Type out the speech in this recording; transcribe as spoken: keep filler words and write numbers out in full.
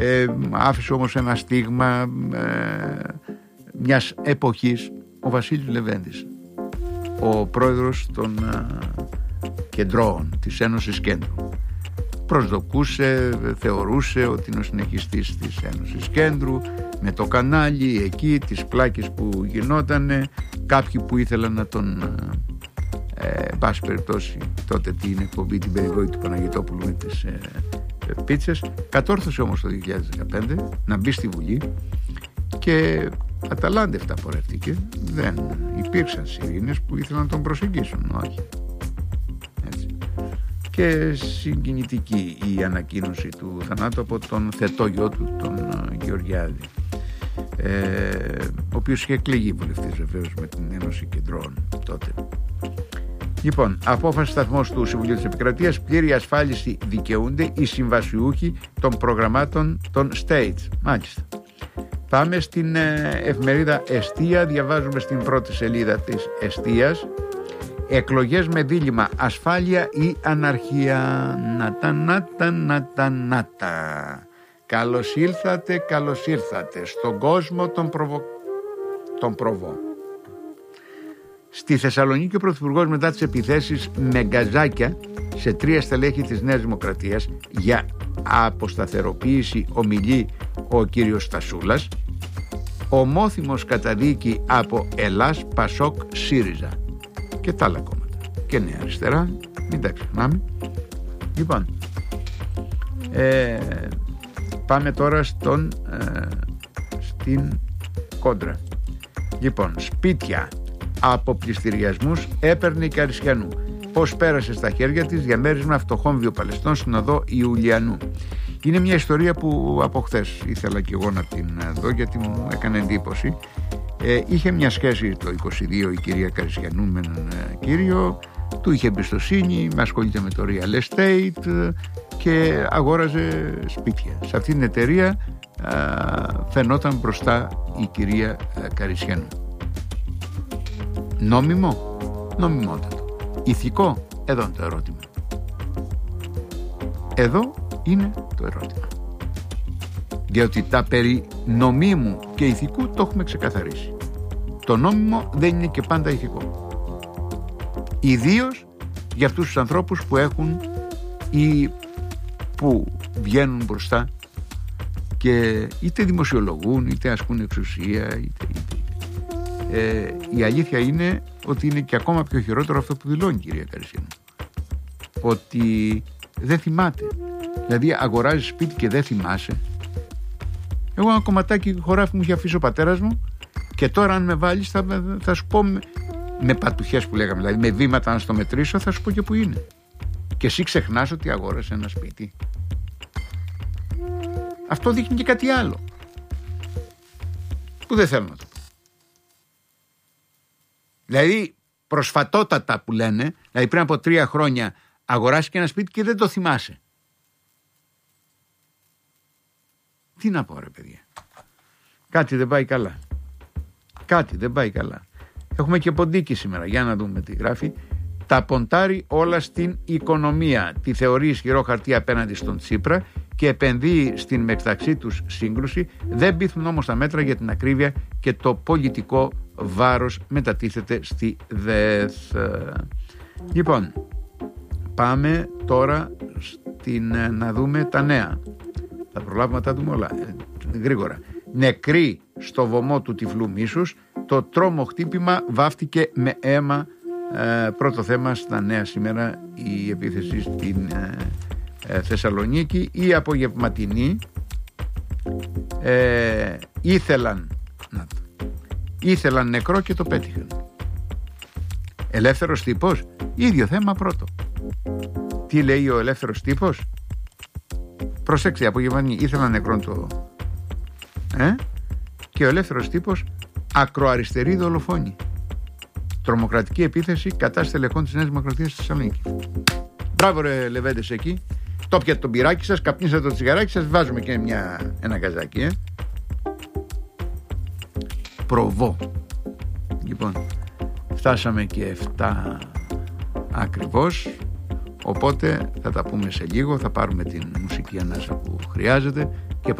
ε, άφησε όμως ένα στίγμα ε, μιας εποχής, ο Βασίλης Λεβέντης, ο πρόεδρος των ε, κεντρώων της Ένωσης Κέντρου. Προσδοκούσε, θεωρούσε ότι είναι ο συνεχιστής της Ένωσης Κέντρου, με το κανάλι εκεί, τις πλάκες που γινότανε, κάποιοι που ήθελαν να τον ε, πάση περιπτώσει τότε την εκπομπή, την περιβόητη του Παναγιτόπουλου με τις ε, ε, πίτσες. Κατόρθωσε όμως το δύο χιλιάδες δεκαπέντε να μπει στη Βουλή και αταλάντευτα πορεύτηκε. Δεν υπήρξαν σιρήνες που ήθελαν να τον προσεγγίσουν, όχι. Έτσι. Και συγκινητική η ανακοίνωση του θανάτου από τον θετό γιο του, τον Γεωργιάδη, ε, ο οποίος είχε εκλεγεί βουλευτής βεβαίως με την Ένωση Κεντρών τότε. Λοιπόν, απόφαση σταθμός του Συμβουλίου της Επικρατείας: πλήρη ασφάλιση δικαιούνται οι συμβασιούχοι των προγραμμάτων των States. Μάλιστα. Πάμε στην ε, εφημερίδα Εστία, διαβάζουμε στην πρώτη σελίδα της Εστίας: εκλογές με δίλημμα ασφάλεια ή αναρχία. Νατα, νατα, νατα, νατα. Καλώς ήλθατε, καλώς ήρθατε στον κόσμο των προβο... τον προβό. Στη Θεσσαλονίκη ο Πρωθυπουργός, μετά τις επιθέσεις με γκαζάκια σε τρία στελέχη της Νέας Δημοκρατίας, για αποσταθεροποίηση ομιλεί ο κύριος Στασούλας. Ομόθυμος καταδίκη από Ελλάς, Πασόκ, ΣΥΡΙΖΑ και τα άλλα κόμματα και Νέα Αριστερά, μην τα ξεχνάμε. Λοιπόν, ε, πάμε τώρα στον, ε, στην κόντρα. Λοιπόν, σπίτια από πληστηριασμούς έπαιρνε η Καρισιανού. Πώς πέρασε στα χέρια της διαμέρισμα φτωχών βιοπαλαιστών στην οδό Ιουλιανού. Είναι μια ιστορία που από χθες ήθελα και εγώ να την δω, γιατί μου έκανε εντύπωση. Ε, είχε μια σχέση το είκοσι δύο η κυρία Καρισιανού με έναν ε, κύριο, του είχε εμπιστοσύνη, με ασχολείται με το real estate ε, και αγόραζε σπίτια. Σε αυτή την εταιρεία ε, φαινόταν μπροστά η κυρία ε, Καρισιανού. Νόμιμο, νομιμότατο. Ηθικό, εδώ είναι το ερώτημα. Εδώ είναι το ερώτημα. Γιατί τα περί νομίμου και ηθικού το έχουμε ξεκαθαρίσει. Το νόμιμο δεν είναι και πάντα ηθικό. Ιδίως για αυτούς τους ανθρώπους που έχουν ή που βγαίνουν μπροστά και είτε δημοσιολογούν, είτε ασκούν εξουσία, είτε, είτε. Ε, η αλήθεια είναι ότι είναι και ακόμα πιο χειρότερο αυτό που δηλώνει η κυρία Καρισιανού. Ότι δεν θυμάται. Δηλαδή αγοράζει σπίτι και δεν θυμάσαι. Εγώ ένα κομματάκι χωράφι μου είχε αφήσει ο πατέρας μου και τώρα αν με βάλεις θα, θα σου πω με, με πατουχές που λέγαμε, δηλαδή με βήματα να στο μετρήσω, θα σου πω και που είναι. Και εσύ ξεχνάς ότι αγόρασε ένα σπίτι. Αυτό δείχνει και κάτι άλλο που δεν θέλω να το πω. Δηλαδή προσφατότατα που λένε, δηλαδή πριν από τρία χρόνια αγοράστηκε ένα σπίτι και δεν το θυμάσαι. Τι να πω ρε παιδιά. Κάτι δεν πάει καλά. Κάτι δεν πάει καλά. Έχουμε και ποντίκι σήμερα. Για να δούμε τι γράφει. Τα ποντάρει όλα στην οικονομία. Τη θεωρεί ισχυρό χαρτί απέναντι στον Τσίπρα και επενδύει στην μεταξύ τους σύγκρουση. Δεν πείθουν όμως τα μέτρα για την ακρίβεια και το πολιτικό βάρος μετατίθεται στη ΔΕΘ. Λοιπόν, πάμε τώρα στην, να δούμε τα νέα. Θα προλάβουμε να τα δούμε όλα ε, γρήγορα. Νεκρή στο βωμό του τυφλού μίσους. Το τρόμο χτύπημα βάφτηκε με αίμα. Ε, πρώτο θέμα στα νέα σήμερα, η επίθεση στην ε, ε, Θεσσαλονίκη. Η απογευματινή ε, ήθελαν να, ήθελαν νεκρό και το πέτυχαν. Ελεύθερος τύπος, ίδιο θέμα πρώτο. Τι λέει ο ελεύθερος τύπος? Προσέξτε, απογευματινή ήθελαν νεκρό το ε? και ο ελεύθερος τύπος ακροαριστερή δολοφόνη. Τρομοκρατική επίθεση κατά στελεχών της Νέας Δημοκρατίας στη Θεσσαλονίκη. Μπράβο ρε Λεβέντες εκεί. Το πιάτε το μπυράκι σας, καπνίσατε το τσιγαράκι σας, βάζουμε και μια, ένα γκαζάκι. Ε. Προβό. Λοιπόν, φτάσαμε και εφτά ακριβώς. Οπότε θα τα πούμε σε λίγο. Θα πάρουμε την μουσική ανάσα που χρειάζεται